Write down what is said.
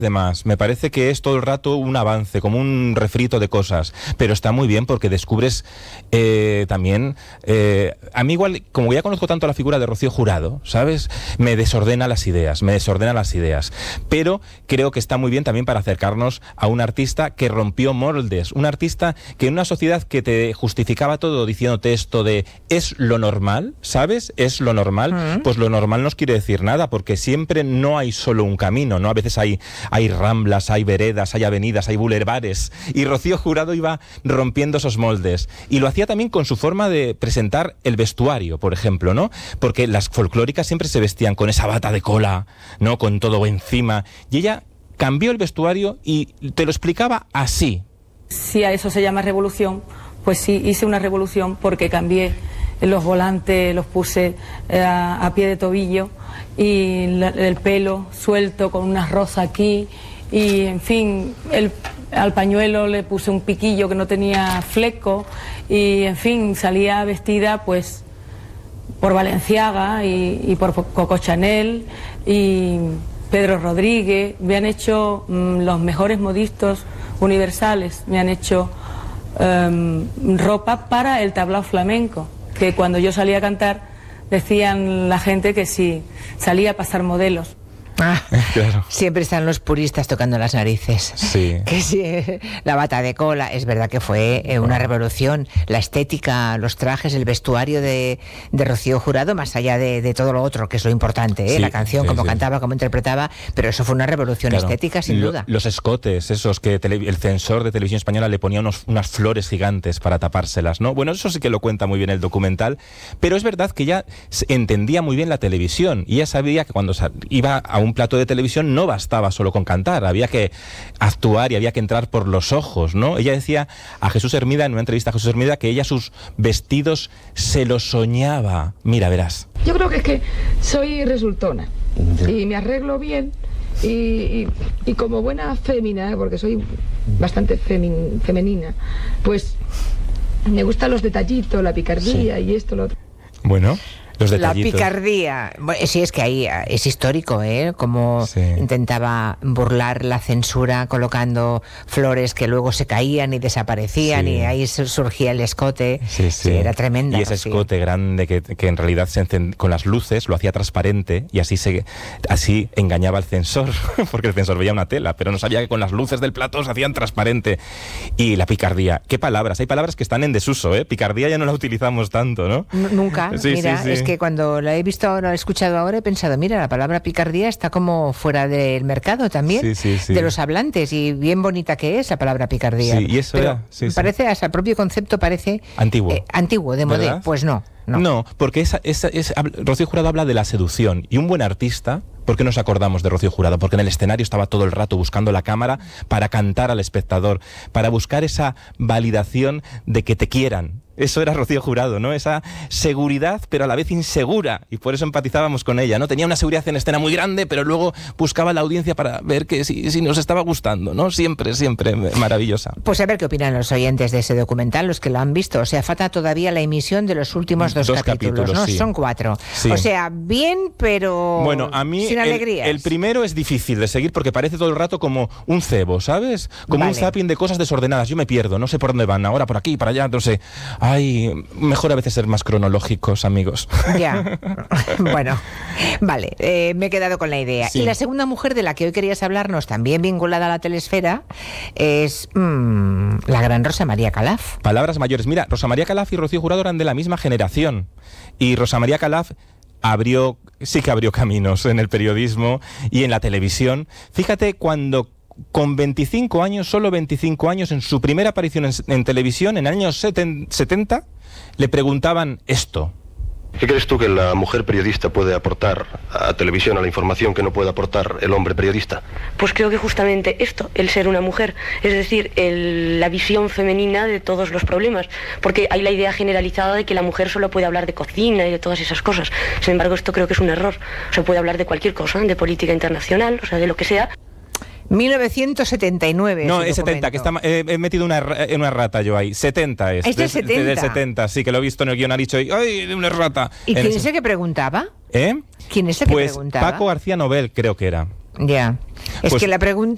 Además, me parece que es todo el rato un avance, como un refrito de cosas, pero está muy bien porque descubres también, a mí igual, como ya conozco tanto la figura de Rocío Jurado, ¿sabes? Me desordena las ideas, pero creo que está muy bien también para acercarnos a un artista que rompió moldes, un artista que en una sociedad que te justificaba todo diciéndote esto de es lo normal, ¿sabes? Es lo normal, pues lo normal no os quiere decir nada, porque siempre no hay solo un camino, ¿no? A veces hay ramblas, hay veredas, hay avenidas, hay bulevares. Y Rocío Jurado iba rompiendo esos moldes. Y lo hacía también con su forma de presentar el vestuario, por ejemplo, ¿no? Porque las folclóricas siempre se vestían con esa bata de cola, ¿no? Con todo encima. Y ella cambió el vestuario y te lo explicaba así. Si a eso se llama revolución, pues sí, hice una revolución porque cambié los volantes, los puse a pie de tobillo y el pelo suelto con una rosa aquí y en fin, al pañuelo le puse un piquillo que no tenía fleco y en fin, salía vestida pues por Balenciaga y por Coco Chanel y Pedro Rodríguez. Me han hecho los mejores modistas universales, me han hecho ropa para el tablao flamenco, que cuando yo salía a cantar decían la gente que sí, salía a pasar modelos. Claro. Siempre están los puristas tocando las narices. Sí. Que sí, la bata de cola, es verdad que fue una revolución. La estética, los trajes, el vestuario de Rocío Jurado, más allá de todo lo otro, que es lo importante, sí, la canción, cómo cantaba, cómo interpretaba, pero eso fue una revolución estética, sin duda. Los escotes, esos que el censor de Televisión Española le ponía unas flores gigantes para tapárselas, ¿no? Bueno, eso sí que lo cuenta muy bien el documental, pero es verdad que ella entendía muy bien la televisión y ella sabía que cuando iba a un plato de televisión no bastaba solo con cantar, había que actuar y había que entrar por los ojos, ¿no? Ella decía a Jesús Hermida, en una entrevista a Jesús Hermida, que ella sus vestidos se los soñaba. Mira, verás. Yo creo que es que soy resultona y me arreglo bien y como buena fémina, porque soy bastante femenina, pues me gustan los detallitos, la picardía y esto, lo otro. Bueno, la picardía, sí, es que ahí es histórico, como intentaba burlar la censura colocando flores que luego se caían y desaparecían y ahí surgía el escote. Sí, era tremenda. Y ese escote grande que en realidad con las luces lo hacía transparente y así engañaba al censor, porque el censor veía una tela, pero no sabía que con las luces del plato se hacían transparente. Y la picardía, ¿qué palabras? Hay palabras que están en desuso, Picardía ya no la utilizamos tanto, ¿no? Nunca, mira, es que cuando la he visto ahora, la he escuchado ahora, he pensado, mira, la palabra picardía está como fuera del mercado también, de los hablantes, y bien bonita que es la palabra picardía. Sí, y eso parece, hasta el propio concepto parece antiguo, de modé. Pues no. No, porque Rocío Jurado habla de la seducción, y un buen artista, ¿por qué nos acordamos de Rocío Jurado? Porque en el escenario estaba todo el rato buscando la cámara para cantar al espectador, para buscar esa validación de que te quieran. Eso era Rocío Jurado, ¿no? Esa seguridad, pero a la vez insegura, y por eso empatizábamos con ella, ¿no? Tenía una seguridad en escena muy grande, pero luego buscaba la audiencia para ver que si nos estaba gustando, ¿no? Siempre maravillosa. Pues a ver qué opinan los oyentes de ese documental, los que lo han visto. O sea, falta todavía la emisión de los últimos dos capítulos, ¿no? Sí. Son 4. Sí. O sea, bien, pero bueno, a mí sin alegrías. El primero es difícil de seguir porque parece todo el rato como un cebo, ¿sabes? Como un zapping de cosas desordenadas. Yo me pierdo, no sé por dónde van, ahora por aquí, para allá, no sé. Ay, mejor a veces ser más cronológicos, amigos. Ya. Bueno, vale, me he quedado con la idea. Sí. Y la segunda mujer de la que hoy querías hablarnos, también vinculada a la telesfera, es la gran Rosa María Calaf. Palabras mayores. Mira, Rosa María Calaf y Rocío Jurado eran de la misma generación. Y Rosa María Calaf sí que abrió caminos en el periodismo y en la televisión. Fíjate cuando con 25 años, solo 25 años, en su primera aparición en televisión, en el año 70, le preguntaban esto. ¿Qué crees tú que la mujer periodista puede aportar a televisión, a la información que no puede aportar el hombre periodista? Pues creo que justamente esto, el ser una mujer, es decir, la visión femenina de todos los problemas, porque hay la idea generalizada de que la mujer solo puede hablar de cocina y de todas esas cosas. Sin embargo, esto creo que es un error. Se puede hablar de cualquier cosa, de política internacional, o sea, de lo que sea. 1979. No, es 70, que he metido una rata yo ahí. 70 es. ¿Es del 70? Del 70, sí, que lo he visto en el guion, ha dicho, ¡ay, una rata! ¿Y quién es el que preguntaba? ¿Quién es el que preguntaba? Paco García Nobel, creo que era. Ya. Es que la pregunta